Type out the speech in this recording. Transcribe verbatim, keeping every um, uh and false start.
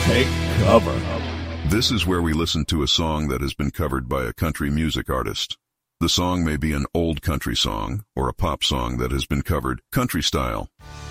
Take cover. This is where we listen to a song that has been covered by a country music artist. The song may be an old country song or a pop song that has been covered country style.